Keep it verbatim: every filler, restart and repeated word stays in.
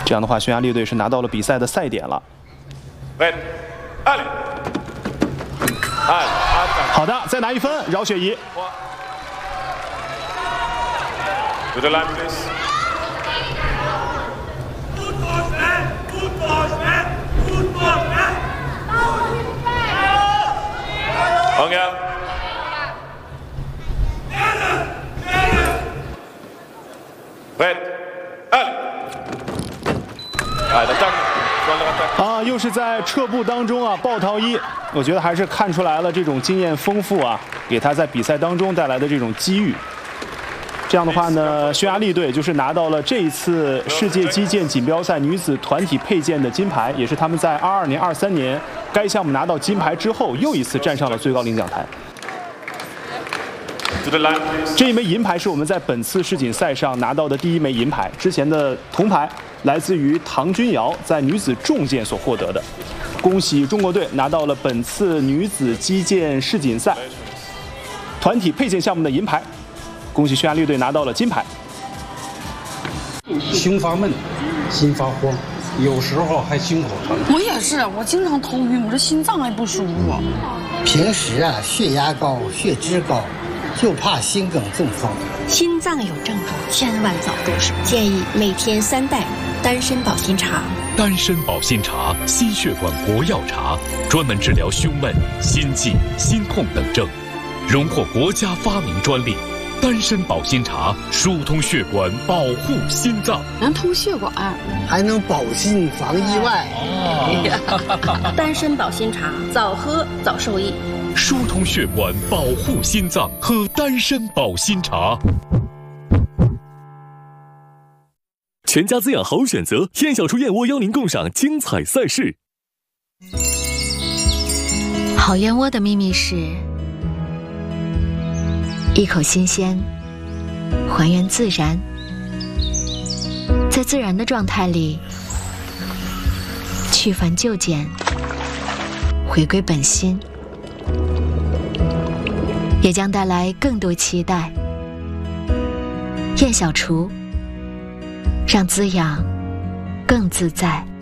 这样的话，匈牙利队是拿到了比赛的赛点了。好的，再拿一分，饶雪怡。啊，又是在撤步当中啊，鲍涛一，我觉得还是看出来了这种经验丰富啊，给他在比赛当中带来的这种机遇。这样的话呢，匈牙利队就是拿到了这一次世界击剑锦标赛女子团体佩剑的金牌，也是他们在二二年、二三年该项目拿到金牌之后，又一次站上了最高领奖台。这一枚银牌是我们在本次世锦赛上拿到的第一枚银牌，之前的铜牌来自于唐君瑶在女子重剑所获得的。恭喜中国队拿到了本次女子击剑世锦赛团体佩剑项目的银牌，恭喜匈牙利队拿到了金牌。 胸发闷，心发慌，有时候还心口疼。 我也是，我经常头晕，我这心脏还不舒服。 平时啊，血压高，血脂高。就怕心梗中风， 心脏有症状，千万早重视。建议每天三袋丹参保心茶。 丹参保心茶，心血管国药茶，专门治疗胸闷、心悸、心痛等症，荣获国家发明专利。丹参保心茶疏通血管，保护心脏， 能通血管， 还能保心防意外。 哦、丹参保心茶，早喝早受益。 疏通血管，保护心脏，喝丹参保心茶。 全家滋养好选择，燕小厨燕窝邀您共赏精彩赛事。 好燕窝的秘密是一口新鲜，还原自然，在自然的状态里去繁就简，回归本心，也将带来更多期待。燕小厨，让滋养更自在。